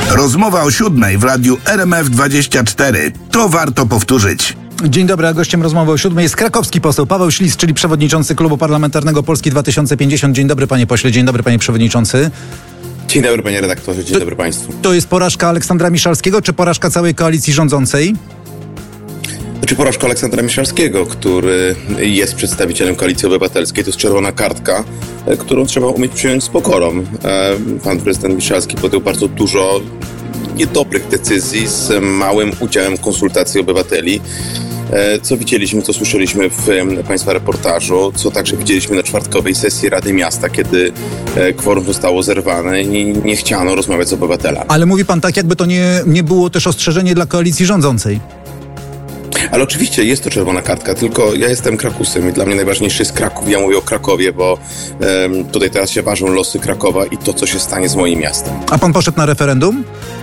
Rozmowa o 7:00 w radiu RMF24. To warto powtórzyć. Dzień dobry, a gościem rozmowy o 7:00 jest krakowski poseł Paweł Ślis, czyli przewodniczący Klubu Parlamentarnego Polski 2050. Dzień dobry, panie pośle, dzień dobry, panie przewodniczący. Dzień dobry, panie redaktorze, dzień dobry państwu. To jest porażka Aleksandra Miszalskiego, czy porażka całej koalicji rządzącej? Znaczy porażka Aleksandra Miszalskiego, który jest przedstawicielem Koalicji Obywatelskiej. To jest czerwona kartka, którą trzeba umieć przyjąć z pokorą. Pan prezydent Miszalski podjął bardzo dużo niedobrych decyzji z małym udziałem konsultacji obywateli. Co widzieliśmy, co słyszeliśmy w państwa reportażu, co także widzieliśmy na czwartkowej sesji Rady Miasta, kiedy kworum zostało zerwane i nie chciano rozmawiać z obywatelami. Ale mówi pan tak, jakby to nie było też ostrzeżenie dla koalicji rządzącej. Ale oczywiście jest to czerwona kartka, tylko ja jestem Krakusem i dla mnie najważniejszy jest Kraków. Ja mówię o Krakowie, bo tutaj teraz się ważą losy Krakowa i to, co się stanie z moim miastem. A pan poszedł na referendum?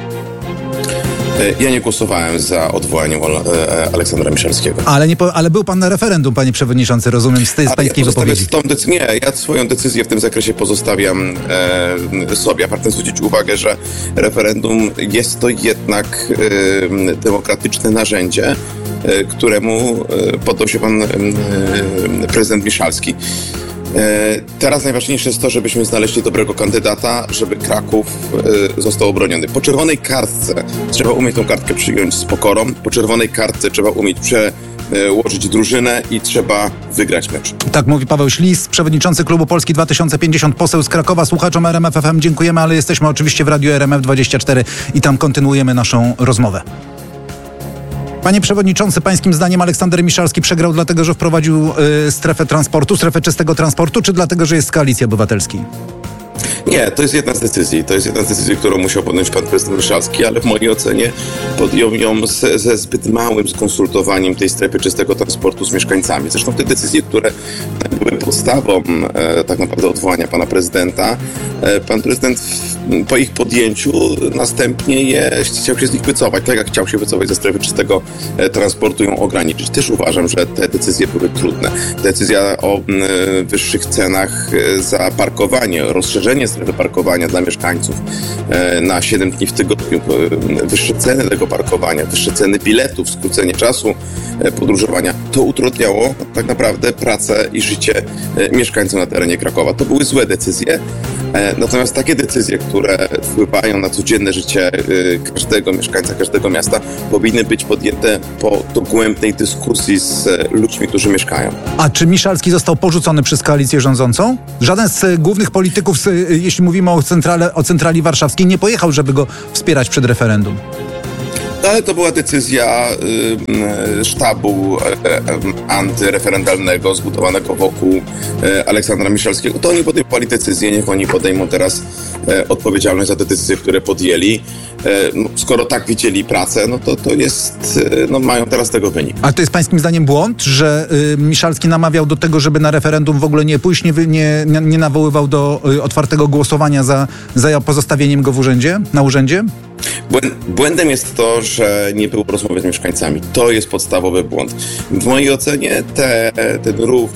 Ja nie głosowałem za odwołaniem Aleksandra Miszalskiego. Ale był pan na referendum, panie przewodniczący, rozumiem, z pańskiej wypowiedzi. Ja swoją decyzję w tym zakresie pozostawiam sobie. A pragnę zwrócić uwagę, że referendum jest to jednak demokratyczne narzędzie, któremu poddał się pan prezydent Miszalski. Teraz najważniejsze jest to, żebyśmy znaleźli dobrego kandydata, żeby Kraków został obroniony. Po czerwonej kartce trzeba umieć tą kartkę przyjąć z pokorą. Po czerwonej kartce trzeba umieć przełożyć drużynę i trzeba wygrać mecz. Tak mówi Paweł Ślis, przewodniczący Klubu Polski 2050, poseł z Krakowa. Słuchaczom RMF FM dziękujemy, ale jesteśmy oczywiście w radiu RMF24 i tam kontynuujemy naszą rozmowę. Panie przewodniczący, pańskim zdaniem Aleksander Miszalski przegrał dlatego, że wprowadził strefę czystego transportu, czy dlatego, że jest z Koalicji Obywatelskiej? Nie, to jest jedna z decyzji. To jest jedna z decyzji, którą musiał podjąć pan prezydent Miszalski, ale w mojej ocenie podjął ją ze zbyt małym skonsultowaniem tej strefy czystego transportu z mieszkańcami. Zresztą te decyzje, które były podstawą tak naprawdę odwołania pana prezydenta, pan prezydent po ich podjęciu następnie chciał się z nich wycofać, tak jak chciał się wycofać ze strefy czystego transportu, ją ograniczyć. Też uważam, że te decyzje były trudne. Decyzja o wyższych cenach za parkowanie, rozszerzenie strefy parkowania dla mieszkańców na 7 dni w tygodniu, wyższe ceny tego parkowania, wyższe ceny biletów, skrócenie czasu podróżowania, to utrudniało tak naprawdę pracę i życie mieszkańców na terenie Krakowa. To były złe decyzje, natomiast takie decyzje, które wpływają na codzienne życie każdego mieszkańca, każdego miasta, powinny być podjęte po dogłębnej dyskusji z ludźmi, którzy mieszkają. A czy Miszalski został porzucony przez koalicję rządzącą? Żaden z głównych polityków, jeśli mówimy o centrali warszawskiej, nie pojechał, żeby go wspierać przed referendum. Ale to była decyzja sztabu antyreferendalnego zbudowanego wokół Aleksandra Miszalskiego. To oni podejmowali decyzję, niech oni podejmą teraz odpowiedzialność za te decyzje, które podjęli. Skoro tak widzieli pracę, no to jest, mają teraz tego wynik. Ale to jest pańskim zdaniem błąd, że Miszalski namawiał do tego, żeby na referendum w ogóle nie pójść, nie nawoływał do otwartego głosowania za pozostawieniem go na urzędzie? Błędem jest to, że nie było rozmowy z mieszkańcami. To jest podstawowy błąd. W mojej ocenie ten ruch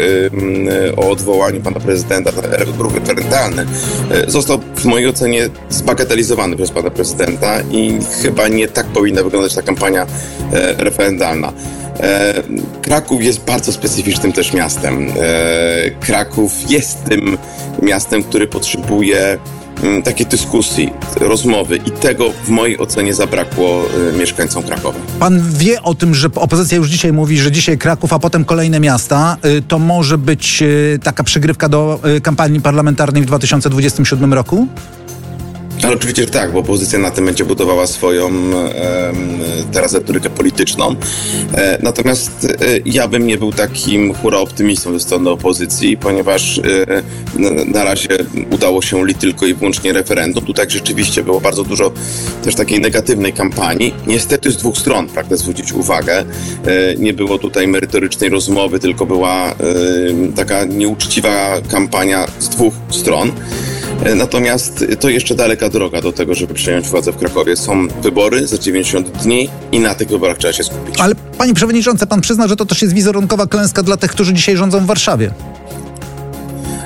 o odwołaniu pana prezydenta, ruch referendalny, został w mojej ocenie zbagatelizowany przez pana prezydenta i chyba nie tak powinna wyglądać ta kampania referendalna. Kraków jest bardzo specyficznym też miastem. Kraków jest tym miastem, który potrzebuje takiej dyskusji, rozmowy i tego w mojej ocenie zabrakło mieszkańcom Krakowa. Pan wie o tym, że opozycja już dzisiaj mówi, że dzisiaj Kraków, a potem kolejne miasta, to może być taka przygrywka do kampanii parlamentarnej w 2027 roku? Ale oczywiście, że tak, bo opozycja na tym będzie budowała swoją teraz retorykę polityczną. Natomiast ja bym nie był takim hura optymistą ze strony opozycji, ponieważ na razie udało się tylko i wyłącznie referendum. Tutaj rzeczywiście było bardzo dużo też takiej negatywnej kampanii. Niestety z dwóch stron, pragnę zwrócić uwagę. Nie było tutaj merytorycznej rozmowy, tylko była taka nieuczciwa kampania z dwóch stron. Natomiast to jeszcze daleka droga do tego, żeby przejąć władzę w Krakowie. Są wybory za 90 dni i na tych wyborach trzeba się skupić. Ale panie przewodniczący, pan przyzna, że to też jest wizerunkowa klęska dla tych, którzy dzisiaj rządzą w Warszawie.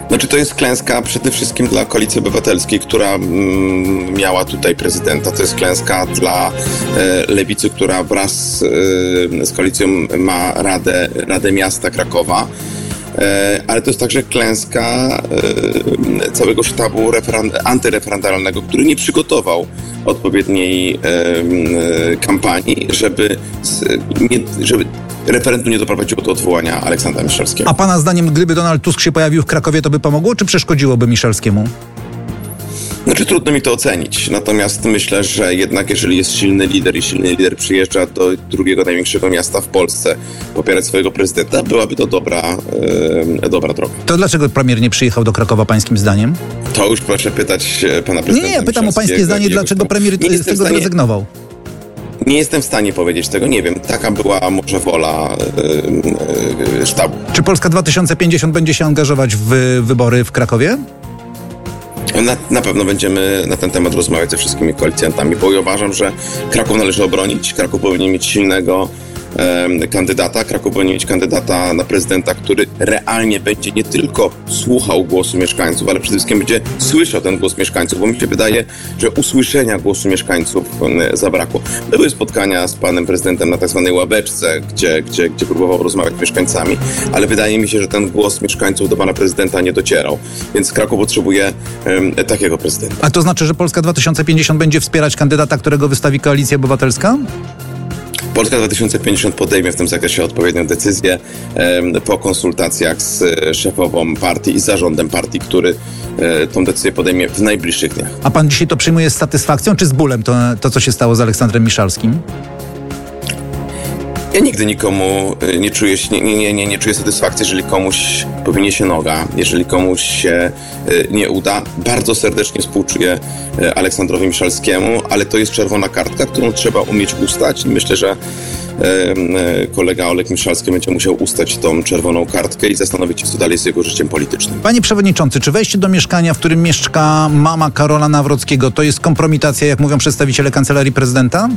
Znaczy to jest klęska przede wszystkim dla Koalicji Obywatelskiej, która miała tutaj prezydenta. To jest klęska dla Lewicy, która wraz z koalicją ma Radę Miasta Krakowa. Ale to jest także klęska całego sztabu antyreferendalnego, który nie przygotował odpowiedniej kampanii, żeby referendum nie doprowadziło do odwołania Aleksandra Miszalskiego. A pana zdaniem, gdyby Donald Tusk się pojawił w Krakowie, to by pomogło, czy przeszkodziłoby Miszalskiemu? Znaczy trudno mi to ocenić, natomiast myślę, że jednak jeżeli jest silny lider i silny lider przyjeżdża do drugiego największego miasta w Polsce popierać swojego prezydenta, byłaby to dobra droga. To dlaczego premier nie przyjechał do Krakowa pańskim zdaniem? To już proszę pytać pana prezydenta. Nie, pytam o pańskie zdanie, dlaczego premier z tego zrezygnował. Nie jestem w stanie powiedzieć tego, nie wiem. Taka była może wola sztabu. Czy Polska 2050 będzie się angażować w wybory w Krakowie? Na pewno będziemy na ten temat rozmawiać ze wszystkimi koalicjantami, bo ja uważam, że Kraków należy obronić. Kraków powinien mieć silnego kandydata. Kraków powinien mieć kandydata na prezydenta, który realnie będzie nie tylko słuchał głosu mieszkańców, ale przede wszystkim będzie słyszał ten głos mieszkańców, bo mi się wydaje, że usłyszenia głosu mieszkańców zabrakło. Były spotkania z panem prezydentem na tak zwanej ławeczce, gdzie próbował rozmawiać z mieszkańcami, ale wydaje mi się, że ten głos mieszkańców do pana prezydenta nie docierał. Więc Kraków potrzebuje takiego prezydenta. A to znaczy, że Polska 2050 będzie wspierać kandydata, którego wystawi Koalicja Obywatelska? Polska 2050 podejmie w tym zakresie odpowiednią decyzję po konsultacjach z szefową partii i zarządem partii, który tą decyzję podejmie w najbliższych dniach. A pan dzisiaj to przyjmuje z satysfakcją czy z bólem, to co się stało z Aleksandrem Miszalskim? Ja nigdy nikomu nie czuję satysfakcji, jeżeli komuś powinie się noga, jeżeli komuś się nie uda. Bardzo serdecznie współczuję Aleksandrowi Miszalskiemu, ale to jest czerwona kartka, którą trzeba umieć ustać i myślę, że kolega Oleg Miszalski będzie musiał ustać tą czerwoną kartkę i zastanowić się, co dalej z jego życiem politycznym. Panie przewodniczący, czy wejście do mieszkania, w którym mieszka mama Karola Nawrockiego, to jest kompromitacja, jak mówią przedstawiciele Kancelarii Prezydenta?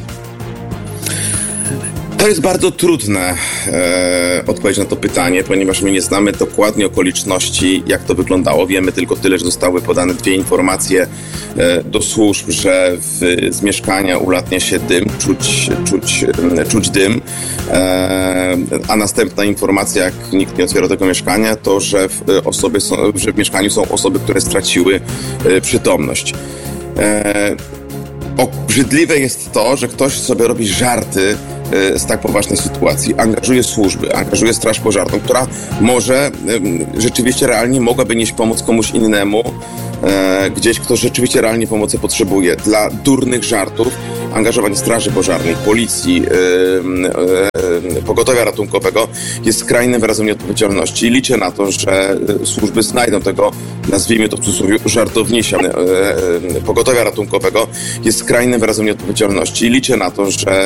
To jest bardzo trudne odpowiedź na to pytanie, ponieważ my nie znamy dokładnie okoliczności, jak to wyglądało. Wiemy tylko tyle, że zostały podane 2 informacje do służb, że z mieszkania ulatnia się dym, czuć dym, a następna informacja, jak nikt nie otwiera tego mieszkania, to, że w mieszkaniu są osoby, które straciły przytomność. Obrzydliwe jest to, że ktoś sobie robi żarty z tak poważnej sytuacji, angażuje służby, angażuje straż pożarną, która może rzeczywiście realnie mogłaby nieść pomoc komuś innemu, gdzieś kto rzeczywiście realnie pomocy potrzebuje. Dla durnych żartów angażowanie straży pożarnej, policji, pogotowia ratunkowego jest skrajnym wyrazem nieodpowiedzialności. Liczę na to, że służby znajdą tego, nazwijmy to w cudzysłowie, żartownisia. Pogotowia ratunkowego jest skrajnym wyrazem nieodpowiedzialności. Liczę na to, że